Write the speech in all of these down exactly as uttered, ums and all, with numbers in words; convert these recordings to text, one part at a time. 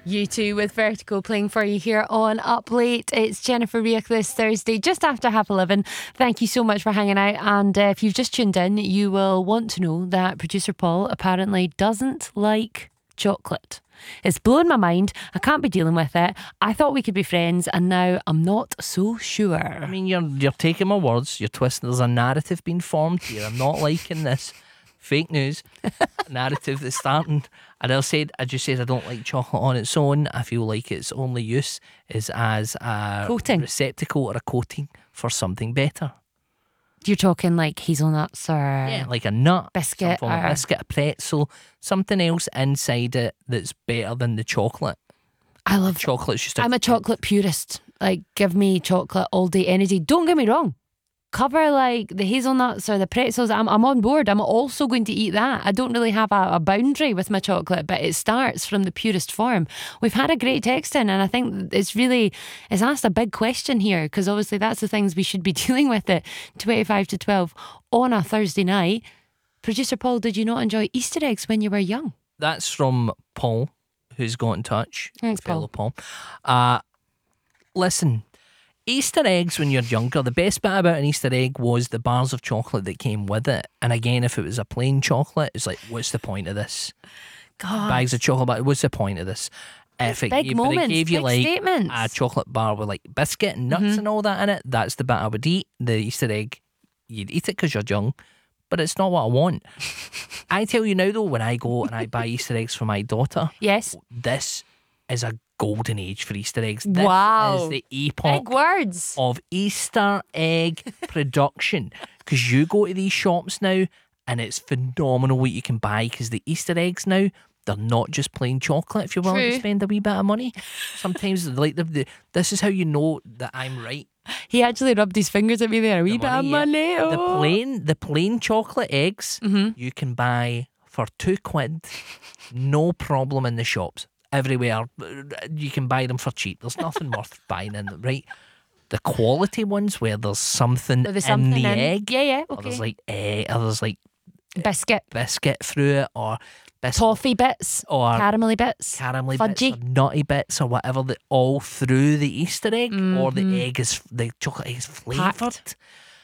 U two with Vertigo playing for you here on Up Late. It's Jennifer Riach this Thursday, just after half eleven. Thank you so much for hanging out. And uh, if you've just tuned in, you will want to know that producer Paul apparently doesn't like chocolate. It's blown my mind. I can't be dealing with it. I thought we could be friends, and now I'm not so sure. I mean, you're you're taking my words. You're twisting. There's a narrative being formed here. I'm not liking this fake news narrative that's starting. And I'll say, I just said I don't like chocolate on its own. I feel like its only use is as a Coating. receptacle or a coating for something better. You're talking like hazelnuts or Yeah, like a nut, biscuit some form of or- biscuit, a pretzel, something else inside it that's better than the chocolate. I love Chocolate's just. I'm a chocolate purist. Like, give me chocolate all day, any day. Don't get me wrong. Cover like the hazelnuts or the pretzels. I'm I'm on board. I'm also going to eat that. I don't really have a, a boundary with my chocolate, but it starts from the purest form. We've had a great text in, and I think it's really it's asked a big question here, because obviously that's the things we should be dealing with at twenty-five to twelve on a Thursday night. Producer Paul, did you not enjoy Easter eggs when you were young? That's from Paul, who's got in touch. Thanks, fellow Paul. Uh, listen, Easter eggs when you're younger, the best bit about an Easter egg was the bars of chocolate that came with it. And again, if it was a plain chocolate, it's like, what's the point of this? God, Bags of chocolate, but what's the point of this? If it big gave, but it moments, gave you big like statements. a chocolate bar with like biscuit and nuts and all that in it, that's the bit I would eat. The Easter egg, you'd eat it because you're young, but it's not what I want. I tell you now though, when I go and I buy Easter eggs for my daughter, Yes. this is a golden age for Easter eggs. This Wow. is the epoch Big words. of Easter egg production, because you go to these shops now and it's phenomenal what you can buy, because the Easter eggs now, they're not just plain chocolate if you're willing to True. spend a wee bit of money. Sometimes like the, the, this is how you know that I'm right. He actually rubbed his fingers at me there. A wee The bit of money, money. yeah. The Oh. plain the plain chocolate eggs Mhm. you can buy for two quid, no problem in the shops. Everywhere you can buy them for cheap. There's nothing worth buying in them, right? The quality ones where there's something, There's in something the in. egg, Yeah, yeah. or Okay. there's like eh, or there's like Biscuit, biscuit through it, or biscuit toffee bits, or caramelly bits, caramelly fudgy. bits or nutty bits or whatever, that all through the Easter egg, or the Mhm. egg is the chocolate egg is Packed. flavoured.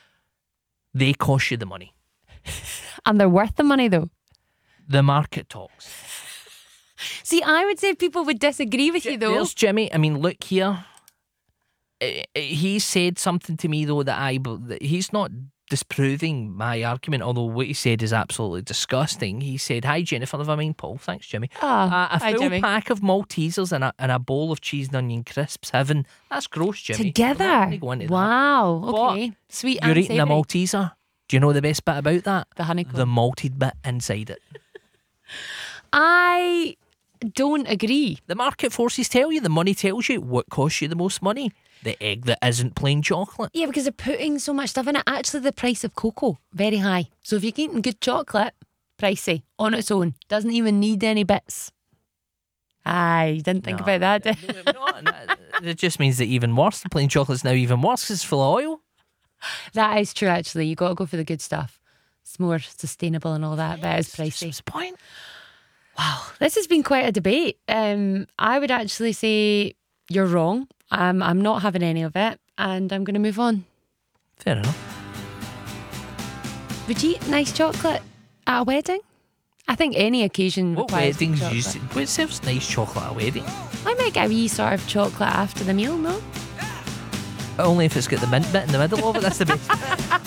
They cost you the money. And they're worth the money though. The market talks. See, I would say people would disagree with you though. There's Jimmy. I mean, look here. Eh, eh, He said something to me though that I bel- that he's not disproving my argument, although what he said is absolutely disgusting. He said, "Hi Jennifer, never mind Paul. Thanks, Jimmy. Ah, Uh, a hi, full Jimmy. pack of Maltesers and a, and a bowl of cheese and onion crisps. Heaven. That's gross, Jimmy. I'm not Together. gonna go into that. Wow. But Okay. Sweet You're and eating a savoury. Malteser. Do you know the best bit about that? The honeycomb. The malted bit inside it. I don't agree. The market forces tell you, the money tells you what costs you the most money. The egg that isn't plain chocolate. Yeah, because they're putting so much stuff in it. Actually, the price of cocoa, very high. So if you're eating good chocolate, pricey on its own. Doesn't even need any bits. Aye, you didn't think No, about that. did you? no, no, it just means that even worse. The plain chocolate's now even worse 'cause it's full of oil. That is true, actually. You got to go for the good stuff. It's more sustainable and all that, but it's pricey. What's the point? Wow, this has been quite a debate. Um, I would actually say you're wrong. Um, I'm not having any of it, and I'm going to move on. Fair enough. Would you eat nice chocolate at a wedding? I think any occasion What requires good weddings chocolate. you see? What serves nice chocolate at a wedding? I might get a wee sort of chocolate after the meal, no? Only if it's got the mint bit in the middle of it. That's the best.